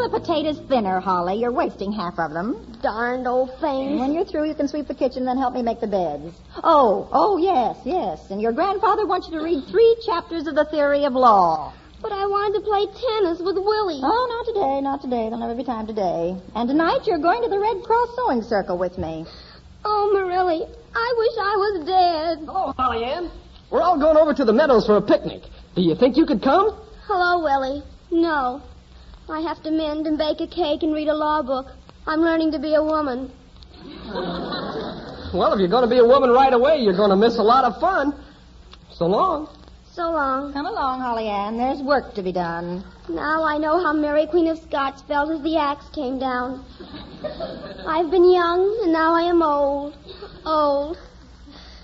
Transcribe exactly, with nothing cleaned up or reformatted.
the potatoes thinner, Holly. You're wasting half of them. Darned old thing. And when you're through, you can sweep the kitchen and then help me make the beds. Oh, oh, yes, yes. And your grandfather wants you to read three chapters of the Theory of Law. But I wanted to play tennis with Willie. Oh, not today, not today. There'll never be time today. And tonight you're going to the Red Cross Sewing Circle with me. Oh, Morelli, I wish I was dead. Hello, Holly Ann. We're all going over to the meadows for a picnic. Do you think you could come? Hello, Willie. No. I have to mend and bake a cake and read a law book. I'm learning to be a woman. Well, if you're going to be a woman right away, you're going to miss a lot of fun. So long. So long. Come along, Holly Ann. There's work to be done. Now I know how Mary Queen of Scots felt as the axe came down. I've been young, and now I am old. Old.